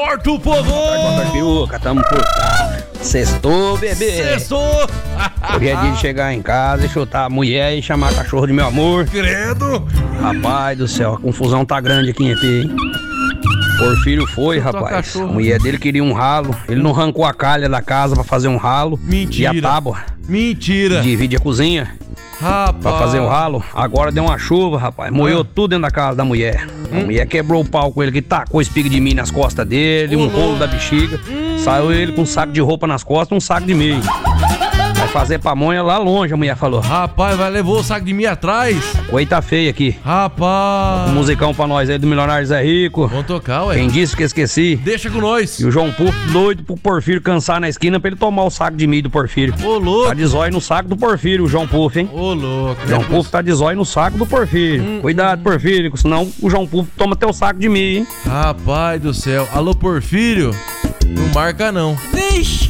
Corta o povão! Piuca, tamo por cá. Sextou, bebê. Sextou! Hoje é dia de chegar em casa e chutar a mulher e chamar a cachorro de meu amor. Credo! Rapaz do céu, a confusão tá grande aqui em EP, hein? Porfírio foi, rapaz. A mulher dele queria um ralo. Ele não arrancou a calha da casa pra fazer um ralo. Mentira. E a tábua. Mentira! Divide a cozinha. Rapaz! Pra fazer o ralo, agora deu uma chuva, rapaz. Moeu tudo dentro da casa da mulher. A mulher quebrou o pau com ele, que tacou espiga de milho nas costas dele, um rolo da bexiga. Saiu ele com um saco de roupa nas costas e um saco de milho. Vai fazer pamonha lá longe, a mulher falou. Rapaz, vai levar o saco de milho atrás. Oi, tá feio aqui. Rapaz! Um musicão pra nós aí do Milionário Zé Rico. Vamos tocar, ué. Quem disse que esqueci? Deixa com nós. E o João Pufo doido pro Porfírio cansar na esquina pra ele tomar o saco de milho do Porfírio. Ô, louco. Tá de zóio no saco do Porfírio, o João Pufo, hein? Ô, louco. João Pufo tá de zóio no saco do Porfírio. Cuidado, Porfírio, senão o João Pufo toma teu saco de milho, hein? Rapaz do céu. Alô, Porfírio? Não marca, não. Vixe!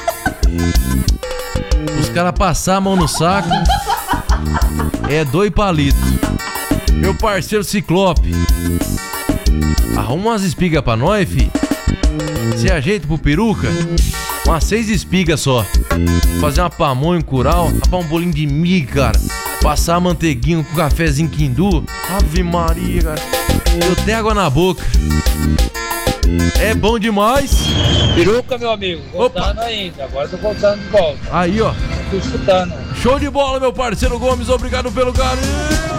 Os caras passar a mão no saco é 2 palitos. Meu parceiro Ciclope, arruma umas espigas pra nós, fi. Se ajeita pro peruca, umas 6 espigas só. Fazer uma pamonha, um curau, rapar um bolinho de milho, cara. Passar a manteiguinha com cafezinho quindu. Ave Maria, cara. Eu tenho água na boca. É bom demais. Peruca, meu amigo, voltando ainda. Agora tô voltando de volta. Aí, ó. Tô escutando. Show de bola, meu parceiro Gomes. Obrigado pelo carinho.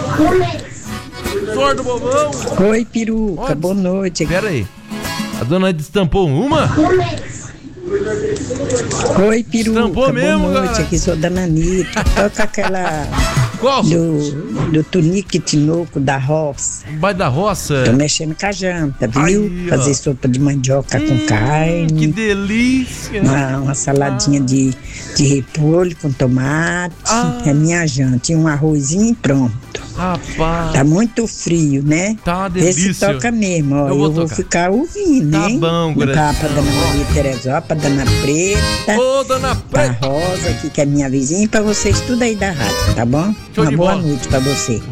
Sorte, bobão. Oi, Peruca. Boa noite. Pera aí. A dona destampou uma? Oi, Peruca. Estampou mesmo, boa noite. cara. Aqui sou da Nanita. Toca aquela... Qual? Do Tunique Tinoco da roça. Vai da roça? Tô mexendo com a janta, viu? Aí, ó. Fazer sopa de mandioca com carne. Que delícia. Uma saladinha de repolho com tomate. É minha janta. E um arrozinho e pronto. Rapaz. Tá muito frio, né? Tá uma Vê se delícia. toca mesmo, ó. Eu vou tocar. Ficar ouvindo, Tá hein? bom, No Gracinha. pra Dona Maria Teresópolis, pra Dona Preta. Ô, dona Pra Preta. Rosa, aqui, que é minha vizinha, e pra vocês tudo aí da rádio, tá bom? Show Uma de boa bola. noite pra você.